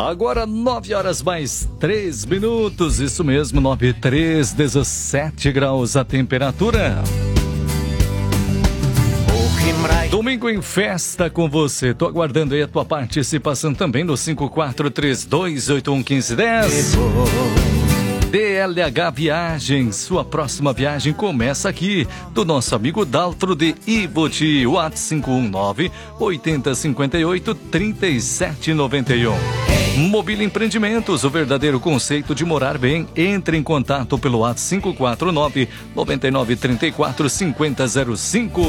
Agora 9 horas mais 3 minutos, isso mesmo, 9:03, 17 graus a temperatura. Domingo em festa com você. Tô aguardando aí a tua participação também no 5432811510. DLH Viagens, sua próxima viagem começa aqui, do nosso amigo Daltro de Ivoti, WhatsApp 519-8058-3791. Mobília Empreendimentos, o verdadeiro conceito de morar bem. Entre em contato pelo WhatsApp 549-9934-5005.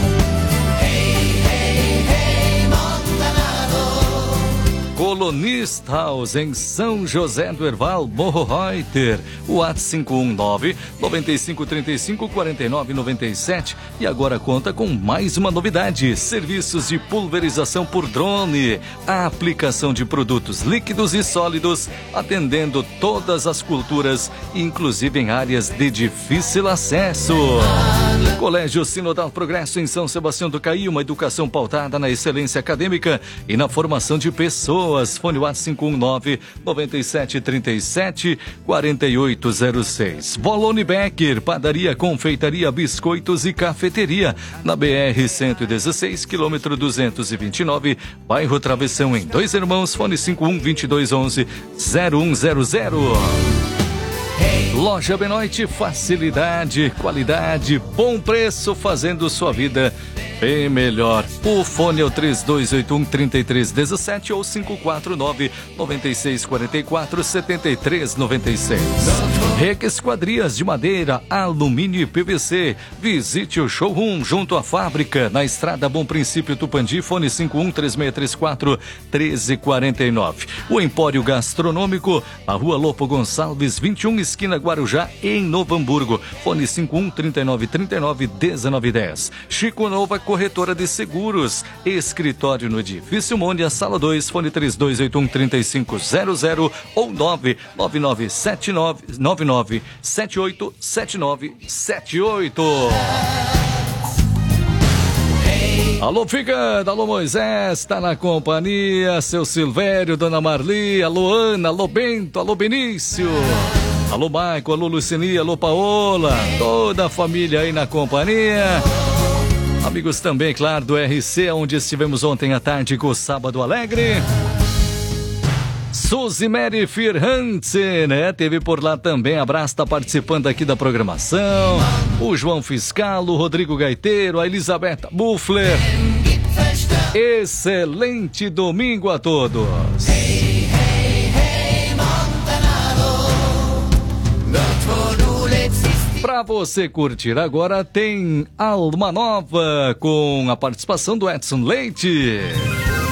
Colonist House, em São José do Herval, Morro Reuter, WhatsApp 519-9535-4997. E agora conta com mais uma novidade: serviços de pulverização por drone, a aplicação de produtos líquidos e sólidos, atendendo todas as culturas, inclusive em áreas de difícil acesso. Colégio Sinodal Progresso em São Sebastião do Caí, uma educação pautada na excelência acadêmica e na formação de pessoas. Fone WhatsApp 519-9737-4806. Bolone Becker, padaria, confeitaria, biscoitos e cafeteria, na BR-116, quilômetro 229, bairro Travessão, em Dois Irmãos. Fone 51-2211-0100. Loja Benoit, facilidade, qualidade, bom preço, fazendo sua vida bem melhor. O fone é o 3281-3317 ou 549-9644-7396. Reca Esquadrias de Madeira, Alumínio e PVC. Visite o showroom junto à fábrica, na Estrada Bom Princípio Tupandi. Fone 51-3634-1349. O Empório Gastronômico, na Rua Lopo Gonçalves 21, esquina Guarujá, em Novo Hamburgo. Fone 51-3939-1910. Chico Nova Corretora de Seguros, escritório no Edifício Mônia, Sala 2, fone 3281-3500 ou 999787978. Alô, Figanda, alô, Moisés, tá na companhia, seu Silvério, dona Marli, alô, Ana, alô, Bento, alô, Benício, alô, Maico, alô, Lucini, alô, Paola, toda a família aí na companhia. Amigos também, claro, do RC, onde estivemos ontem à tarde com o Sábado Alegre. Suzy Mary Firhantze, né? Teve por lá também. Abraço, tá participando aqui da programação. O João Fiscal, o Rodrigo Gaiteiro, a Elizabeth Buffler. Excelente domingo a todos. Pra você curtir agora, tem Alma Nova, com a participação do Edson Leite.